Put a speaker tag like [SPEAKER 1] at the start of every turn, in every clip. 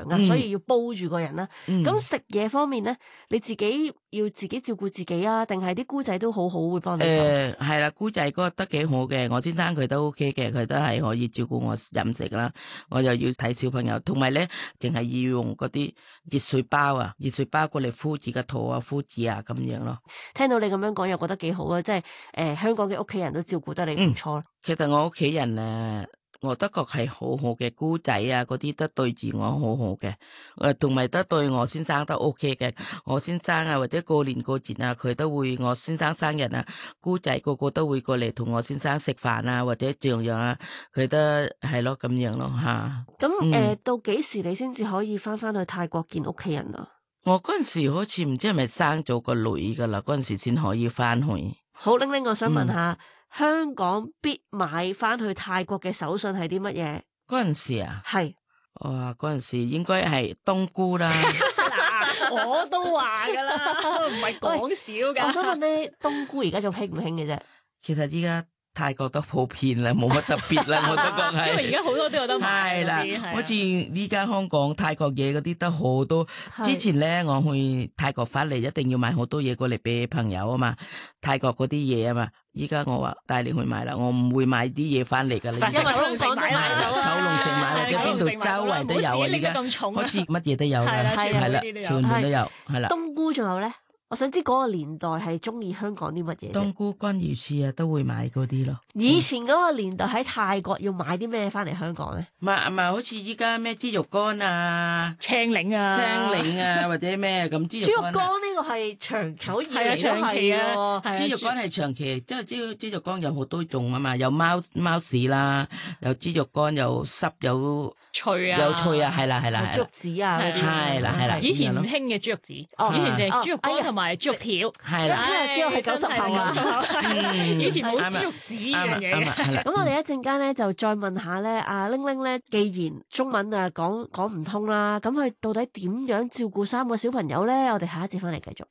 [SPEAKER 1] 啊，所以要煲住個人啦。咁食嘢方面咧，你自己要自己照顧自己啊，定係啲姑仔都好好會幫你手？
[SPEAKER 2] 係啦，姑仔嗰個得幾好嘅，我先生佢都 OK 嘅，佢都係可以照顧我飲食啦。我又要睇小朋友，同埋咧，淨係要用嗰啲熱水包啊，熱水包過嚟敷住個肚啊，敷住啊咁樣咯。
[SPEAKER 1] 聽到你咁樣講，又覺得幾好啊！即係香港嘅屋企人都照顧得你唔錯。
[SPEAKER 2] 其實我屋企人我德國係好好嘅，姑仔啊嗰啲都對住我好好嘅，同埋都對我先生都 OK 嘅。我先生啊或者過年過節啊，佢都會我先生生日啊，姑仔個個都會過嚟同我先生食飯啊，或者樣啊，佢都係咯咁樣咯吓。
[SPEAKER 1] 咁到幾時你先至可以翻去泰國見屋企人啊？
[SPEAKER 2] 我嗰陣時好似唔知係咪生咗個女噶啦，嗰陣時先可以翻去。
[SPEAKER 1] 好，玲玲，我想問下。香港必買翻去泰國嘅手信係啲乜嘢？
[SPEAKER 2] 嗰陣時啊，
[SPEAKER 1] 係
[SPEAKER 2] 哇，嗰陣時應該係冬菇啦。
[SPEAKER 3] 嗱，我都話噶啦，唔係講笑噶。
[SPEAKER 1] 我想問咧，冬菇而家仲興唔興嘅啫？
[SPEAKER 2] 其實依家泰國都普遍啦，冇乜特別啦，我都覺係。
[SPEAKER 3] 因為而家好多都有得買。
[SPEAKER 2] 係啦，好似依家香港泰國嘢嗰啲都好多。之前咧，我去泰國翻嚟，一定要買好多嘢過嚟俾朋友啊嘛，泰國嗰啲嘢啊嘛。依家我話帶你去買啦，我唔會買啲嘢翻嚟噶啦。
[SPEAKER 1] 因為香港都買到啊，
[SPEAKER 2] 九龍城買或者邊度周圍都有啊，依家好似乜嘢都有啦，係啦，全部都有，係啦。
[SPEAKER 1] 冬菇仲有咧？我想知嗰個年代係中意香港啲乜嘢？
[SPEAKER 2] 冬菇、君瑤翅啊，都會買嗰啲咯。
[SPEAKER 1] 以前嗰個年代喺泰國要買啲咩翻嚟香港咧？
[SPEAKER 2] 唔係，好似依家咩豬肉乾啊、
[SPEAKER 3] 青檸啊，
[SPEAKER 2] 或者咩咁豬
[SPEAKER 1] 肉乾呢個係長久以嚟
[SPEAKER 3] 長期啊。
[SPEAKER 2] 豬肉乾係長期，即係豬肉乾有好多種啊嘛，有貓屎啦，有豬肉乾，有濕有
[SPEAKER 3] 脆啊，
[SPEAKER 2] 係啦，
[SPEAKER 1] 豬肉紙啊嗰啲，
[SPEAKER 2] 係啦。
[SPEAKER 3] 以前唔興嘅豬肉紙，以前就係豬肉乾同埋豬肉條，
[SPEAKER 2] 係啦，
[SPEAKER 1] 之後係90後啊，
[SPEAKER 3] 以前冇豬肉紙呢樣嘢。
[SPEAKER 1] 咁我哋一陣間咧就再問下咧，阿玲玲咧，既然中文啊講唔通啦，咁佢到底點樣照顧3個小朋友咧？我哋下一節翻嚟繼續。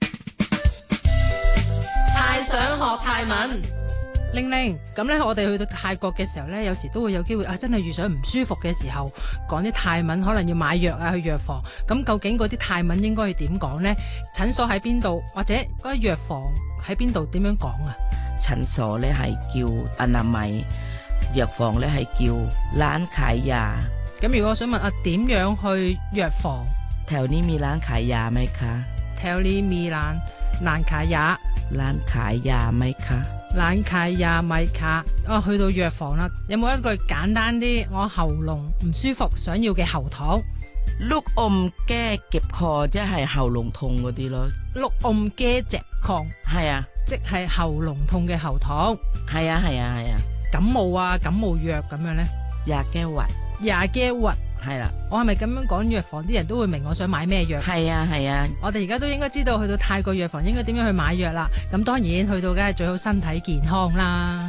[SPEAKER 4] 太想學泰文。玲玲，咁咧我哋去到泰國嘅時候咧，有時都會有機會真係遇上唔舒服嘅時候，講啲泰文，可能要買藥啊，去藥房。咁究竟嗰啲泰文應該要點講咧？診所喺邊度，或者嗰啲藥房喺邊度，點樣講啊？
[SPEAKER 2] 診所咧係叫阿納米，藥房咧係叫蘭凱亞。
[SPEAKER 4] 咁如果我想問點樣去藥房？
[SPEAKER 2] แถวนี้มีร้านขายยาไหมคะ
[SPEAKER 4] แถวนี้มีร้านขายยา
[SPEAKER 2] ร้านขายยาไหมคะ
[SPEAKER 4] 蘭卡亞米卡，去到藥房啦，有冇一句簡單啲？我喉嚨唔舒服，想要嘅喉糖。
[SPEAKER 2] ลูกอมแก้เจ็บคอ即係喉嚨痛嗰啲咯。
[SPEAKER 4] ลูกอมแก้เจ็บคอ，
[SPEAKER 2] 係啊，
[SPEAKER 4] 即係喉嚨痛嘅喉糖。
[SPEAKER 2] 係啊。
[SPEAKER 4] 感冒啊，感冒藥咁樣咧。
[SPEAKER 2] ยาแก้หวัด。
[SPEAKER 4] ยาแก้หวัด。
[SPEAKER 2] 係啦，
[SPEAKER 4] 我係咪咁樣講藥房啲人都會明我想買咩藥？
[SPEAKER 2] 係啊。
[SPEAKER 4] 我哋而家都應該知道去到泰國藥房應該點樣去買藥啦。咁當然去到梗係最好身體健康啦。